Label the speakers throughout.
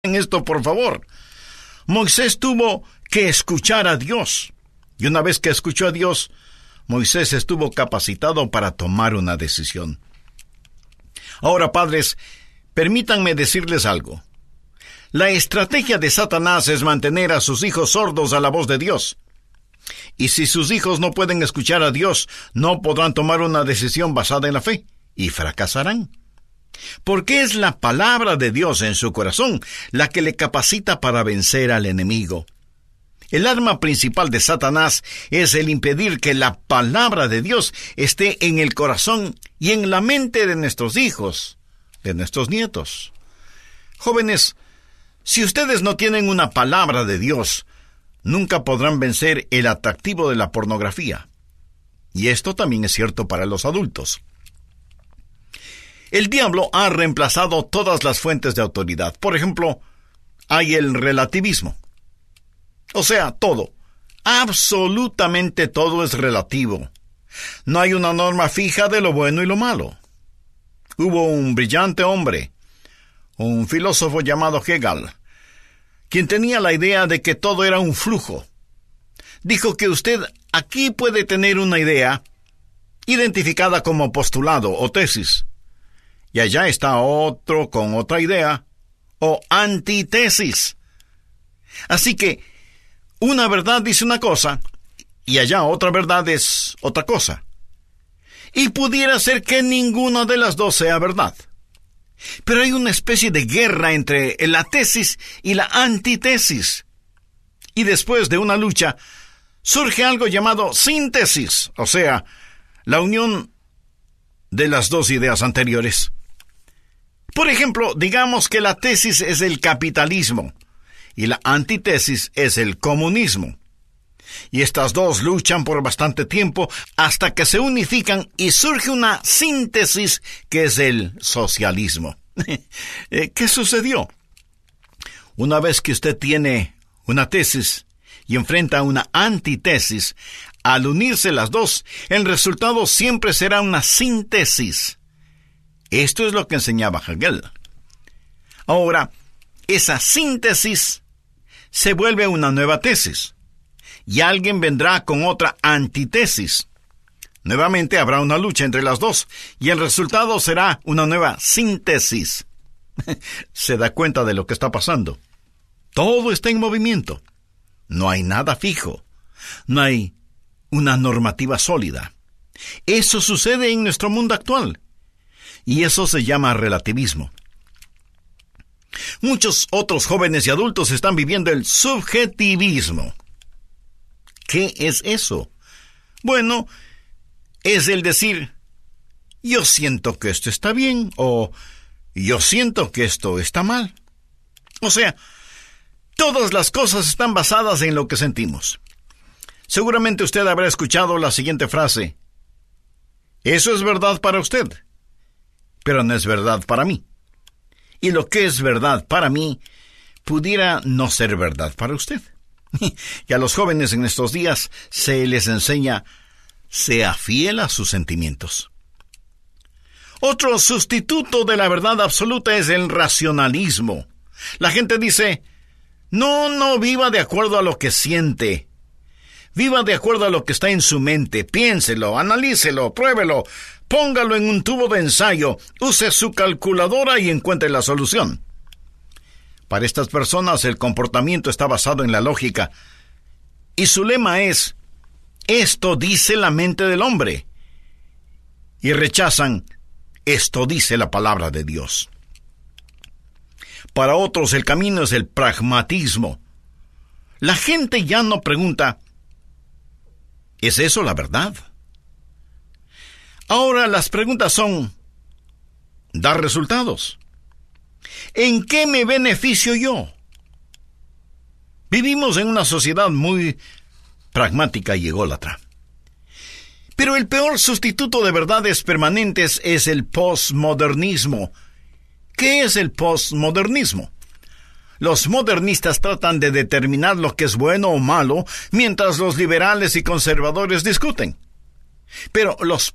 Speaker 1: en esto, por favor. Moisés tuvo que escuchar a Dios. Y una vez que escuchó a Dios, Moisés estuvo capacitado para tomar una decisión. Ahora, padres, permítanme decirles algo. La estrategia de Satanás es mantener a sus hijos sordos a la voz de Dios. Y si sus hijos no pueden escuchar a Dios, no podrán tomar una decisión basada en la fe, y fracasarán. Porque es la palabra de Dios en su corazón la que le capacita para vencer al enemigo. El arma principal de Satanás es el impedir que la palabra de Dios esté en el corazón y en la mente de nuestros hijos, de nuestros nietos. Jóvenes, si ustedes no tienen una palabra de Dios, nunca podrán vencer el atractivo de la pornografía. Y esto también es cierto para los adultos. El diablo ha reemplazado todas las fuentes de autoridad. Por ejemplo, hay el relativismo. O sea, todo, absolutamente todo es relativo. No hay una norma fija de lo bueno y lo malo. Hubo un brillante hombre, un filósofo llamado Hegel, quien tenía la idea de que todo era un flujo. Dijo que usted aquí puede tener una idea identificada como postulado o tesis, y allá está otro con otra idea o antítesis. Así que una verdad dice una cosa, y allá otra verdad es otra cosa. Y pudiera ser que ninguna de las dos sea verdad. Pero hay una especie de guerra entre la tesis y la antítesis. Y después de una lucha, surge algo llamado síntesis, o sea, la unión de las dos ideas anteriores. Por ejemplo, digamos que la tesis es el capitalismo y la antítesis es el comunismo. Y estas dos luchan por bastante tiempo hasta que se unifican y surge una síntesis que es el socialismo. ¿Qué sucedió? Una vez que usted tiene una tesis y enfrenta una antítesis, al unirse las dos, el resultado siempre será una síntesis. Esto es lo que enseñaba Hegel. Ahora, esa síntesis se vuelve una nueva tesis, y alguien vendrá con otra antítesis. Nuevamente habrá una lucha entre las dos, y el resultado será una nueva síntesis. ¿Se da cuenta de lo que está pasando? Todo está en movimiento. No hay nada fijo. No hay una normativa sólida. Eso sucede en nuestro mundo actual, y eso se llama relativismo. Muchos otros jóvenes y adultos están viviendo el subjetivismo. ¿Qué es eso? Bueno, es el decir, yo siento que esto está bien, o yo siento que esto está mal. O sea, todas las cosas están basadas en lo que sentimos. Seguramente usted habrá escuchado la siguiente frase: eso es verdad para usted, pero no es verdad para mí. Y lo que es verdad para mí pudiera no ser verdad para usted. Y a los jóvenes en estos días se les enseña, sea fiel a sus sentimientos. Otro sustituto de la verdad absoluta es el racionalismo. La gente dice, no viva de acuerdo a lo que siente. Viva de acuerdo a lo que está en su mente. Piénselo, analícelo, pruébelo. Póngalo en un tubo de ensayo, use su calculadora y encuentre la solución. Para estas personas el comportamiento está basado en la lógica, y su lema es, esto dice la mente del hombre, y rechazan, esto dice la palabra de Dios. Para otros el camino es el pragmatismo. La gente ya no pregunta, ¿es eso la verdad? Ahora las preguntas son, ¿da resultados? ¿En qué me beneficio yo? Vivimos en una sociedad muy pragmática y ególatra. Pero el peor sustituto de verdades permanentes es el postmodernismo. ¿Qué es el postmodernismo? Los modernistas tratan de determinar lo que es bueno o malo, mientras los liberales y conservadores discuten. Pero los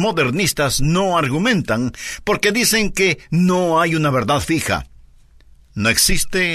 Speaker 1: postmodernistas no argumentan porque dicen que no hay una verdad fija. No existe